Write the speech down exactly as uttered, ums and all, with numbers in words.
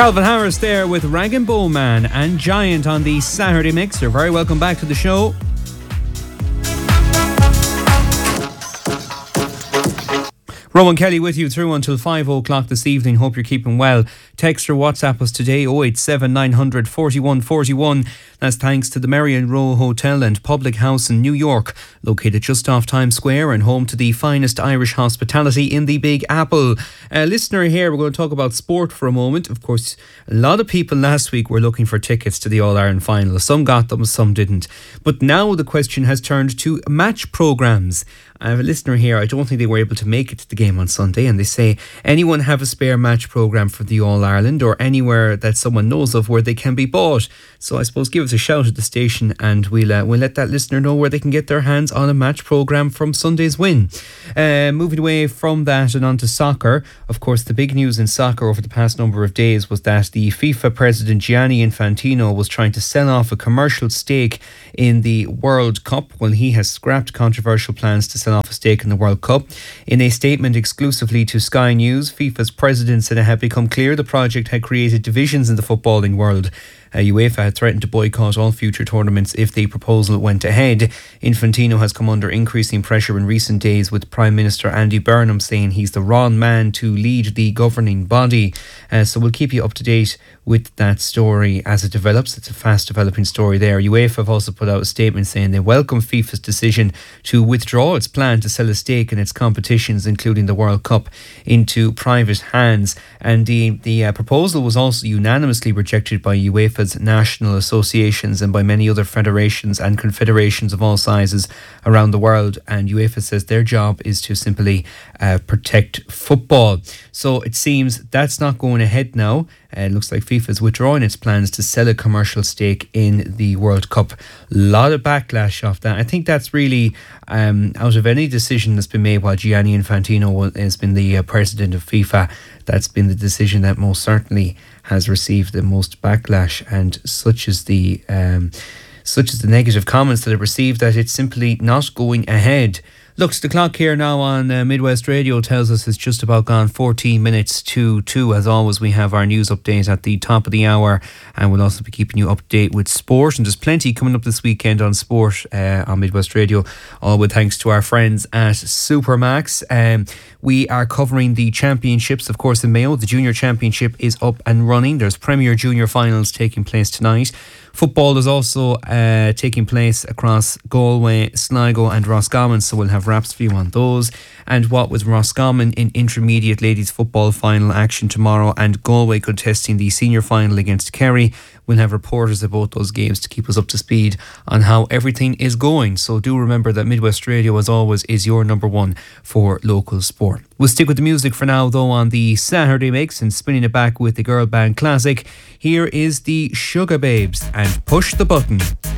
Calvin Harris there with Rag and Bone Man and Giant on the Saturday Mixer. Very welcome back to the show. Rowan Kelly with you through until five o'clock this evening. Hope you're keeping well. Text or WhatsApp us today oh eight seven nine hundred forty-one forty-one. That's thanks to the Marion Row Hotel and Public House in New York, located just off Times Square and home to the finest Irish hospitality in the Big Apple. A listener here, we're going to talk about sport for a moment. Of course, a lot of people last week were looking for tickets to the All-Ireland final. Some got them, some didn't. But now the question has turned to match programmes. I have a listener here, I don't think they were able to make it to the game on Sunday, and they say, anyone have a spare match programme for the All-Ireland or anywhere that someone knows of where they can be bought? So I suppose give us a shout at the station and we'll uh, we'll let that listener know where they can get their hands on a match programme from Sunday's win. Uh, moving away from that and on to soccer, of course the big news in soccer over the past number of days was that the FIFA president Gianni Infantino was trying to sell off a commercial stake in the World Cup. Well, he has scrapped controversial plans to sell off a stake in the World Cup. In a statement exclusively to Sky News, FIFA's president said it had become clear the project had created divisions in the footballing world. Uh, UEFA had threatened to boycott all future tournaments if the proposal went ahead. Infantino has come under increasing pressure in recent days, with Prime Minister Andy Burnham saying he's the wrong man to lead the governing body. Uh, so we'll keep you up to date with that story as it develops. It's a fast developing story there. UEFA have also put out a statement saying they welcome FIFA's decision to withdraw its plan to sell a stake in its competitions, including the World Cup, into private hands. And the, the uh, proposal was also unanimously rejected by UEFA's national associations and by many other federations and confederations of all sizes around the world. And UEFA says their job is to simply uh, protect football. So it seems that's not going ahead now. Uh, it looks like FIFA is withdrawing its plans to sell a commercial stake in the World Cup. A lot of backlash off that. I think that's really um, out of any decision that's been made while Gianni Infantino has been the uh, president of FIFA. That's been the decision that most certainly has received the most backlash, and such is the um, such is the negative comments that it received that it's simply not going ahead. Looks, the clock here now on uh, Midwest Radio tells us it's just about gone fourteen minutes to two. As always, we have our news update at the top of the hour, and we'll also be keeping you up to date with sport. And there's plenty coming up this weekend on sport uh, on Midwest Radio, all with thanks to our friends at Supermax. Um, we are covering the championships, of course, in Mayo. The Junior Championship is up and running. There's Premier Junior Finals taking place tonight. Football is also uh, taking place across Galway, Sligo and Roscommon, so we'll have wraps for you on those. And what with Roscommon in intermediate ladies football final action tomorrow and Galway contesting the senior final against Kerry, we'll have reporters about those games to keep us up to speed on how everything is going. So do remember that Midwest Radio, as always, is your number one for local sport. We'll stick with the music for now, though, on the Saturday Mix, and spinning it back with the girl band classic. Here is the Sugar Babes and Push the Button.